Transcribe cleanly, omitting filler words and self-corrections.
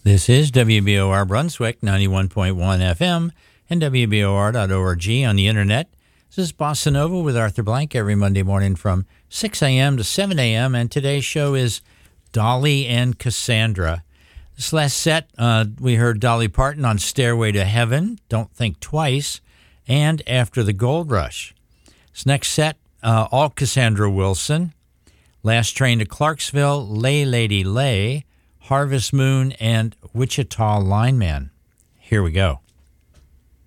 This is WBOR Brunswick, 91.1 FM, and WBOR.org on the internet. This is Bossa Nova with Arthur Blank every Monday morning from 6 a.m. to 7 a.m., and today's show is Dolly and Cassandra. This last set, we heard Dolly Parton on Stairway to Heaven, Don't Think Twice, and After the Gold Rush. This next set, all Cassandra Wilson, Last Train to Clarksville, Lay Lady Lay, Harvest Moon, and Wichita Lineman. Here we go.